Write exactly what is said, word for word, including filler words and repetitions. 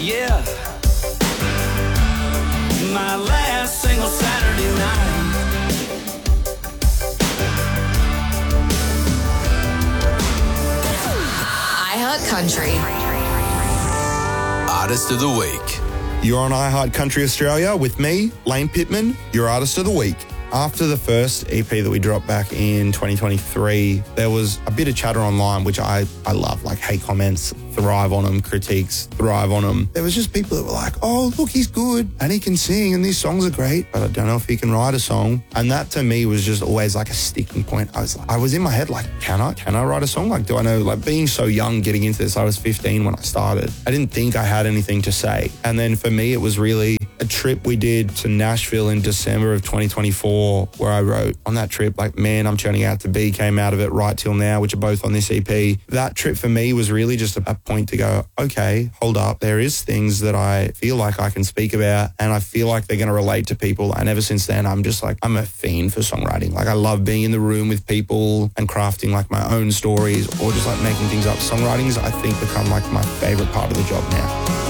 yeah. My last single Saturday night. iHeart Country. Artist of the Week. You're on iHeart Country Australia with me, Lane Pittman, your Artist of the Week. After the first E P that we dropped back in twenty twenty-three, there was a bit of chatter online, which I, I love, like hate comments, thrive on them, critiques, thrive on them. There was just people that were like, oh, look, he's good and he can sing and these songs are great, but I don't know if he can write a song. And that to me was just always like a sticking point. I was like, I was in my head like, can I? Can I write a song? Like, do I know? Like being so young getting into this, I was fifteen when I started. I didn't think I had anything to say. And then for me, it was really a trip we did to Nashville in December of twenty twenty-four, where I wrote on that trip, like, Man, I'm Turning Out to Be came out of it, Right Till Now, which are both on this E P. That trip for me was really just a, a point to go, okay, hold up. There is things that I feel like I can speak about and I feel like they're going to relate to people. And ever since then, I'm just like, I'm a fiend for songwriting. Like I love being in the room with people and crafting like my own stories or just like making things up. Songwriting's, I think, become like my favorite part of the job now.